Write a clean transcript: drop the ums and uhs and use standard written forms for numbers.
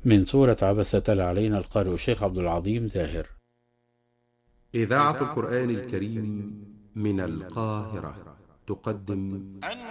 من سورة عبس تلا علينا القارئ الشيخ عبد العظيم زاهر. إذاعة القرآن الكريم من القاهرة تقدم